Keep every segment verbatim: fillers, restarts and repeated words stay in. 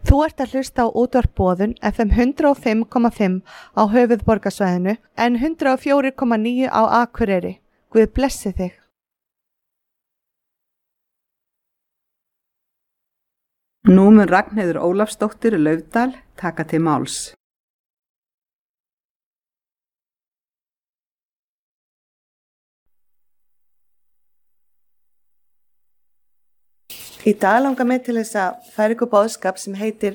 Þú ert að hlusta á útvarp Boðun F M hundrað og fimm komma fimm á höfuðborgarsvæðinu en hundrað og fjögur komma níu á Akureyri. Guð blessi þig. Nú mun Ragnheiður Ólafsdóttir Laufdal taka til máls. Í dag langar mig til þess að færa ykkur boðskap sem heitir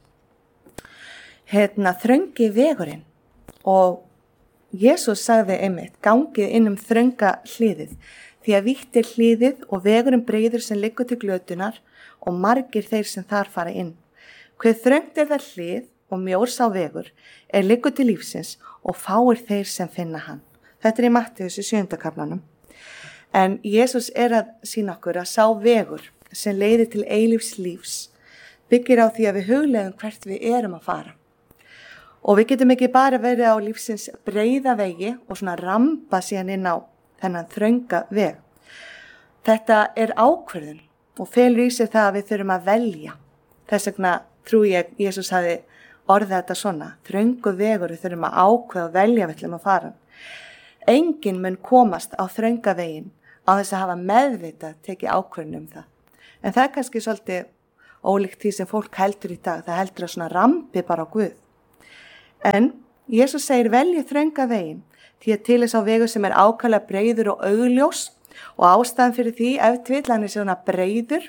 hérna, þröngi vegurinn. Og Jesús sagði einmitt, gangið inn um þrönga hlíðið, því að vítt er hlíðið og vegurinn breiður sem liggur til glötunar og margir þeir sem þar fara inn. Hve þröngt er það hlíð og mjór sá vegur er liggur til lífsins og fáir þeir sem finna hann. Þetta er í Mattheus í sjöunda kaflanum. En Jesús er að sýna okkur að sá vegur sem leiðir til eilífs lífs byggir á því að við hugleiðum hvert við erum að fara. Og við getum ekki bara verið á lífsins breiða vegi og svona ramba síðan inn á þennan þrönga veg. Þetta er ákvörðun og felur í sig það að við þurfum að velja. Þess vegna trú ég Jesús hafi orðið þetta svona, þröngu vegur, við þurfum að ákveða og velja við ætlum að fara. Enginn mun komast á þrönga veginn á þess að hafa meðvitað tekið ákvörðun um það. En það er kannski svolítið ólíkt því sem fólk heldur í dag. Það heldur að svona rambi bara á Guð. En Jesús segir velji þrönga veginn því að til þess á vegu sem er ákaflega breiður og augljós og ástæðan fyrir því ef til vill hann er svona breiður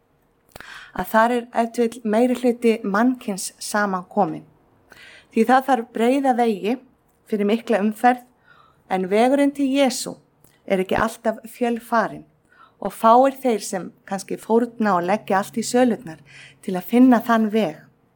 að þar er ef til vill meiri hluti mannkins saman komin. Því það þarf breiða vegi fyrir mikla umferð en vegurinn til Jesú er ekki alltaf fjölfarinn. Og fáir þeir sem kannski fórna og leggja allt í sölurnar til að finna þann veg.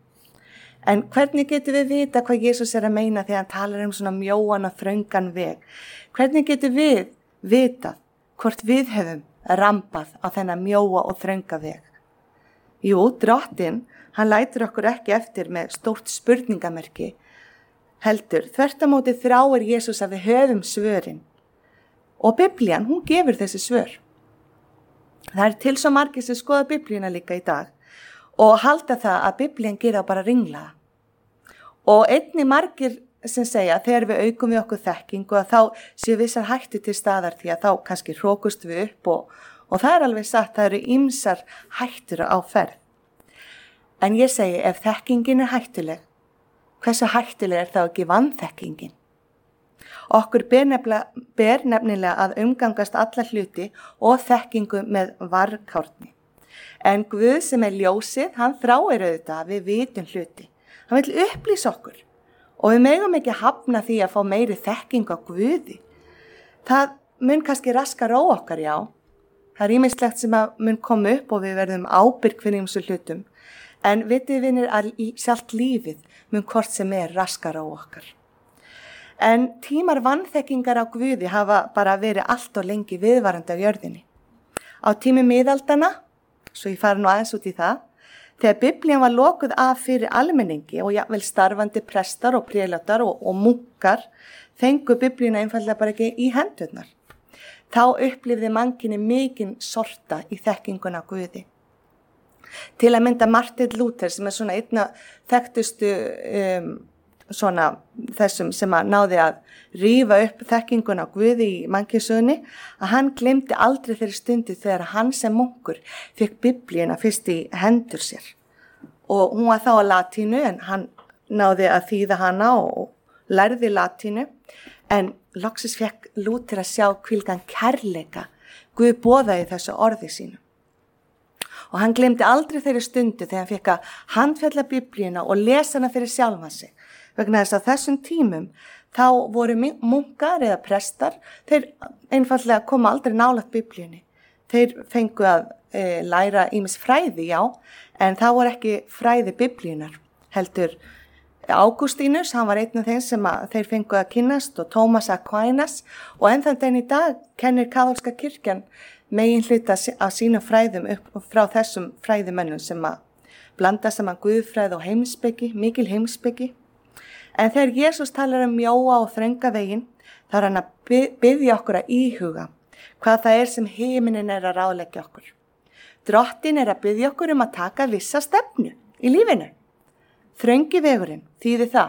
En hvernig getum við vita hvað Jesús er að meina þegar hann talar um svona mjóan og þröngan veg? Hvernig getum við vitað hvort við höfum rambað á þennan mjóa og þrönga veg? Jú, drottinn, hann lætur okkur ekki eftir með stórt spurningamerki. Heldur, þvert á móti þráir Jesús að við höfum svörin. Og Biblían, hún gefur þessi svör. Það er til svo margir sem skoða Biblíuna líka í dag og halda það að Biblían gera bara ringlaða. Og einnig margir sem segja þegar við aukum við okkur þekkingu að þá séu vissar hættu til staðar því að þá kannski hrókust við upp og, og það er alveg satt, það eru ýmsar hættur á ferð. En ég segi ef þekkingin er hættuleg, hversu hættuleg er þá ekki vanþekkingin? Okkur ber nefnilega, ber nefnilega að umgangast alla hluti og þekkingu með varkárni. En Guð sem er ljósið, hann þráir auðvitað að við vitum hluti. Hann vil upplýsa okkur og við megum ekki hafna því að fá meiri þekkingu á Guði. Það mun kannski raska ró okkar, já. Það er ýmislegt sem að mun koma upp og við verðum ábyrg fyrir ýmsu hlutum. En vitið vinir að sjálft lífið mun hvort sem er raska ró okkar. En tímar vanþekkingar á Guði hafa bara verið allt og lengi viðvarandi á jörðinni. Á tími miðaldana, svo ég fara nú aðeins út í það, þegar Biblían var lokuð af fyrir almenningi og jafnvel starfandi prestar og prélátar og, og munkar, fengu Biblíuna einfallega bara ekki í hendurnar. Þá upplifði mannkyni mikinn sorta í þekkinguna á Guði. Til að mynda Martin Luther sem er svona einna þekktustu um, svona þessum sem að náði að rífa upp þekkinguna á Guði í mannkynssögunni, að hann gleymdi aldrei þeirri stundu þegar hann sem munkur fekk Biblíuna fyrst í hendur sér. Og hún var þá á latínu en hann náði að þýða hana og lærði latínu, en loksins fekk Lúther að sjá hvílíkan kærleika Guð boðaði þessu orði sínu. Og hann gleymdi aldrei þeirri stundu þegar hann fekk að handfjalla Biblíuna og lesa hana fyrir sjálfan sig. Vegna þess að þessum tímum þá voru munkar eða prestar, þeir einfallega koma aldrei nálægt Biblíunni. Þeir fengu að e, læra ýmis fræði, já, en það voru ekki fræði Biblíunar. Heldur Ágústínus, hann var einn af þeim sem að þeir fengu að kynnast og Tómas Aquinas og enn þann daginn í dag kennir kaþólska kirkjan megin hluta af sínum fræðum upp frá þessum fræðimönnum sem að blanda saman guðfræði og heimspeki, mikil heimspeki. En þegar Jesús talar um mjóa og þrönga veginn, þá er hann að biðja okkur að íhuga hvað það er sem himinin er að ráðleggja okkur. Drottinn er að biðja okkur um að taka vissa stefnu í lífinu. Þröngi vegurinn þýðir það.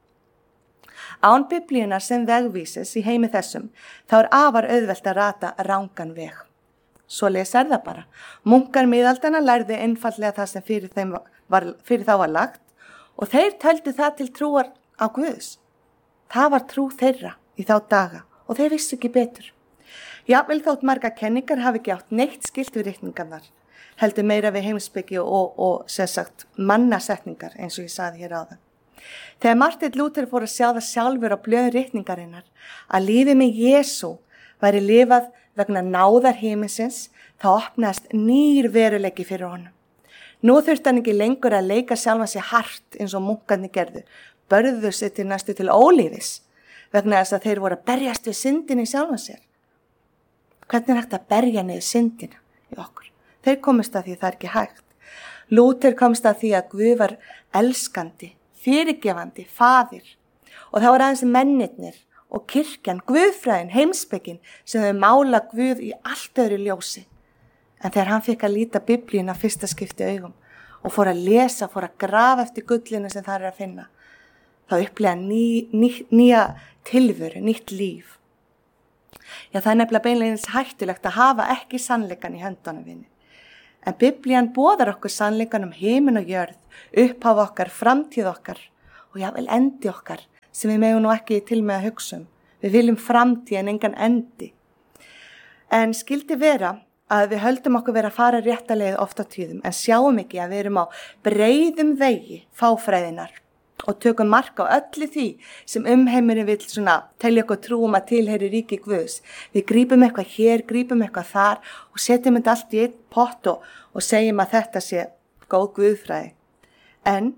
Án biblíunar sem vegvísis í heimi þessum, þá er afar auðvelt að rata rangan veg. Svoleiðis er það bara. Munkar miðaldana lærðu einfaldlega það sem fyrir, þeim var, fyrir þá var lagt og þeir töldu það til trúar á Guðs. Það var trú þeirra í þá daga og þeir vissu ekki betur. Jafnvel þótt marga kenningar hafi ekki átt neitt skilt við ritningarnar, heldur meira við heimspeki og, og sem sagt mannasetningar eins og ég saði hér áðan. Þegar Martin Luther fór að sjá það sjálfur á blöðum ritningarinnar að lífið með Jesú væri lifað vegna náðar himinsins, þá opnaðist nýr veruleiki fyrir honum. Nú þurfti hann ekki lengur að leika sjálfan sig hart eins og munkarnir gerðu, börðu sig til næstu til ólífis vegna þess að þeir voru að berjast við syndina í sjálfan sér. Hvernig er hægt að berja niður syndina í okkur? Þeir komist að því það er ekki hægt. Lúther komst að því að Guð var elskandi, fyrirgefandi, faðir og það var aðeins mennirnir og kirkjan, Guðfræðin, heimspekin sem þau mála Guð í allt öðru ljósi. En þegar hann fekk að líta biblíuna fyrsta skipti augum og fór að lesa, fór að grafa eftir gullinu sem það er að finna, þá upplega ný, ný, nýja tilveru, nýtt líf. Já, það er nefnilega beinlegins hættulegt að hafa ekki sannleikan í höndunum vinni. En biblían boðar okkur sannleikan um himin og jörð, upphaf okkar, framtíð okkar og jável endi okkar sem við megum nú ekki til með að hugsa um. Við viljum framtíð en engan endi. En skildi vera að við höldum okkur vera að fara rétta leið oft á tíðum en sjáum ekki að við erum á breiðum vegi fáfræðinar og tökum mark á öllu því sem umheimurinn vill svona telja okkur trúum að tilheyri ríki Guðs. Við grípum eitthvað hér, grípum eitthvað þar og setjum þetta allt í einn pott og, og segjum að þetta sé góð guðfræði. En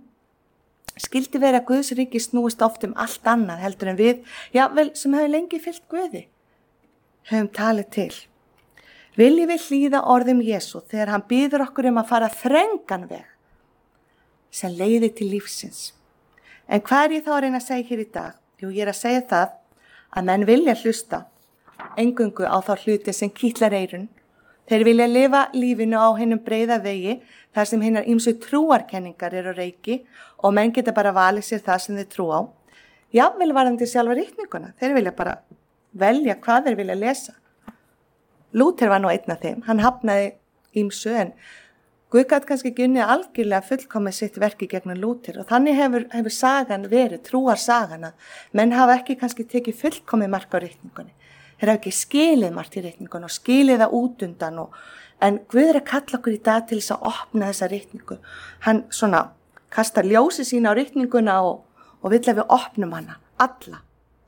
skildi vera að Guðs ríki snúist oft um allt annað heldur en við, jável sem hefur lengi fylgt Guði, höfum talið til. Viljum við hlýða orðum Jesú þegar hann býður okkur um að fara þröngan veg sem leiðir til lífsins. En hvað er ég þá að reyna að segja hér í dag? Jú, ég er að segja það að menn vilja hlusta eingöngu á þá hluti sem kitlar eyrun. Þeir vilja lifa lífinu á hinnum breiða vegi þar sem hinnar ýmsu trúarkenningar eru á reiki og menn geta bara valið sér það sem þeir trú á. Jafnvel varðandi sjálfa ritninguna. Þeir vilja bara velja hvað þeir vilja lesa. Lúther var nú einn af þeim. Hann hafnaði ýmsu en Guð gat kannski ekki unnið algjörlega fullkomið sitt verki gegnum Lúther og þannig hefur, hefur sagan verið, trúar sagana, menn hafa ekki kannski tekið fullkomið mark á ritningunni. Þeir hafa ekki skilið margt í ritningunni og skilið það út undan og, en Guð er að kalla okkur í dag til þess að opna þessa ritningu. Hann svona kastar ljósi sína á ritninguna og, og vill að við opnum hana, alla.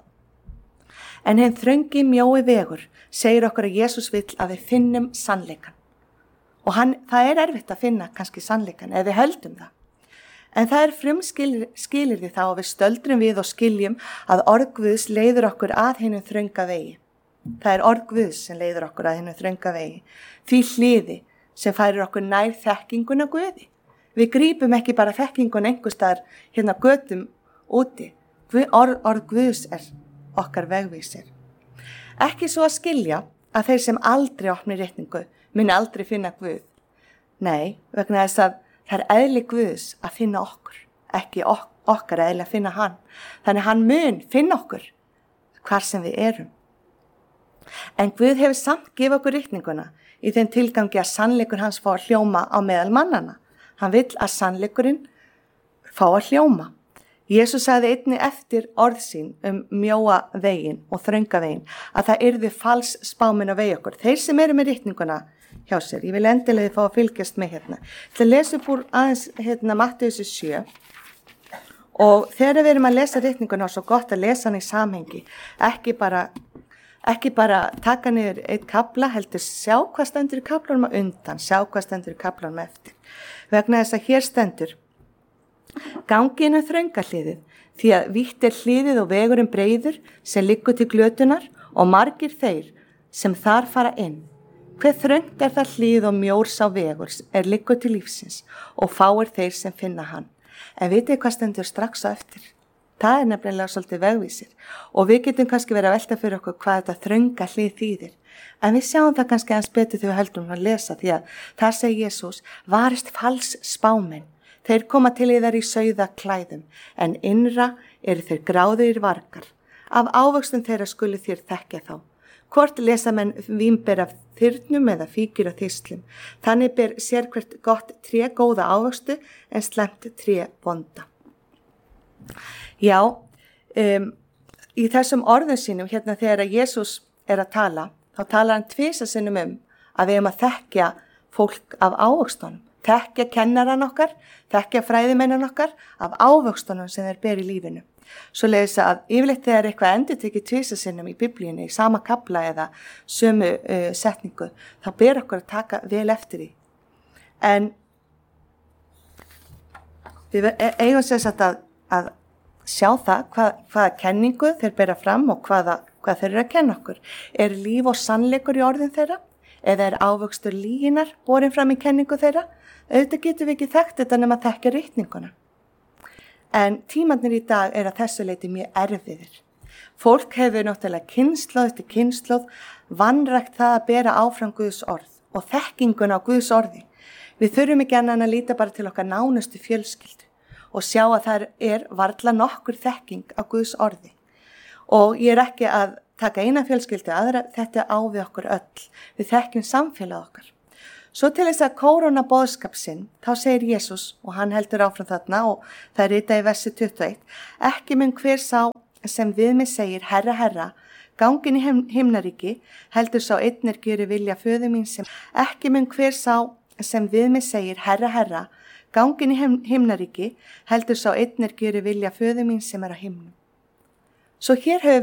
En hinn þröngi mjói vegur segir okkur að Jesús vill að við finnum sannleikan. Og hann, það er erfitt að finna kannski sannleikan ef við höldum það. En það er frumskilyrði þá og við stöldrum við og skiljum að orð Guðs leiður okkur að hinum þrönga vegi. Það er orð Guðs sem leiður okkur að hinum þrönga vegi. Því hliði sem færir okkur nær þekkinguna Guði. Við grípum ekki bara þekkingun einhvers staðar hérna götum úti. Orð, orð Guðs er okkar vegvísir. Ekki svo að skilja að þeir sem aldrei opni ritningu muni aldrei finna Guð. Nei, vegna þess að það er eðli Guðs að finna okkur, ekki ok okkar eðli að finna hann. Þannig hann mun finna okkur hvar sem við erum. En Guð hefur samt gefið okkur ritninguna í þeim tilgangi að sannleikur hans fá að hljóma á meðal mannana. Hann vill að sannleikurinn fá að hljóma. Jesús sagði einnig eftir orð sín um mjóa veginn og þrönga veginn að það yrði fals spáminn á vegi okkur. Þeir sem eru með ritninguna hjá sér, ég vil endilega fá að fylgjast með hérna. Það lesa upp úr aðeins hérna Mattheus sjö og þegar við erum að lesa ritninguna er svo gott að lesa hann í samhengi. Ekki bara, ekki bara taka niður eitt kafla, heldur sjá hvað stendur í kaflanum á undan, sjá hvað stendur í kaflanum eftir. Vegna þess að hér stendur gangi inn á þrönga hliðið, því að vítt er hliðið og vegurinn breiður sem liggur til glötunar og margir þeir sem þar fara inn. Hver þröngt er það hlið og mjór sá vegur er liggur til lífsins og fáir þeir sem finna hann. En vitið hvað stendur strax á eftir? Það er nefnilega svolítið vegvísir og við getum kannski verið að velta fyrir okkur hvað þetta þrönga hlið þýðir. En við sjáum það kannski aðeins betur þegar við heldum að lesa því að það segir Jesús varist fals spámenn. Þeir koma til yðar í sauða klæðum, en innra eru þeir gráðir vargar. Af ávöxtum þeirra skulu þér þekkja þá. Hvort lesa menn vínber af þyrnum eða fíkir af þyslum. Þannig ber sérhvert gott tré góða ávöxtu en slæmt tré vonda. Já, um, í þessum orðum sínum, hérna þegar Jesús er að tala, þá talar hann tvisa sinnum um að við erum að þekkja fólk af ávöxtunum. Þekkja kennaran okkar, þekkja fræðimennan okkar af ávöxtunum sem þeir ber í lífinu. Svo leiðis að yfirleitt þegar eitthvað endur tekið tvisa sinnum í biblíunni, í sama kapla eða sömu uh, setningu, þá ber okkur að taka vel eftir því. En við eigum sér satt að, að sjá það hvað, hvaða kenningu þeir bera fram og hvaða, hvað þeir eru að kenna okkur. Er líf og sannleikur í orðin þeirra? Eða er ávöxtur lyginnar borin fram í kenningu þeirra? Auðvitað getum við ekki þekkt þetta nema að þekkja ritninguna. En tímarnir í dag er að þessu leyti mjög erfiðir. Fólk hefur náttúrulega kynslóð eftir kynslóð vanrækt það að bera áfram Guðs orð og þekkingun á Guðs orði. Við þurfum ekki annað en að líta bara til okkar nánustu fjölskyldu og sjá að það er varla nokkur þekking á Guðs orði. Og ég er ekki að taka eina fjölskyldu, aðra þetta á við okkur öll. Við þekkjum samfélag okkar. Svo til þess að kóróna boðskap sinn, þá segir Jesús, og hann heldur áfram þarna og það er ritað í versi tuttugu og eitt, ekki mun hver sá sem við mig segir, herra, herra, gangin í himnaríki, heldur sá einn er gjöri vilja föður mín sem, ekki mun hver sá sem við mig segir, herra, herra, gangin í himnaríki, heldur sá einn er gjöri vilja föður mín sem er á himnum. Svo hér höfum